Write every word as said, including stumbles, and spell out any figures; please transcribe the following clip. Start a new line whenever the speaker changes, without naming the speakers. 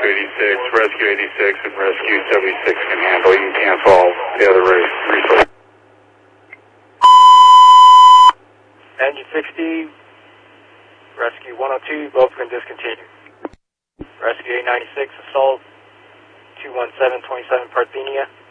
Rescue eighty-six, Rescue eighty-six, and Rescue seventy-six can handle. You can cancel all the other resources.
Engine sixty, Rescue one oh two, both can discontinue. Rescue eight ninety-six, Assault two one seven, twenty-seven Parthenia.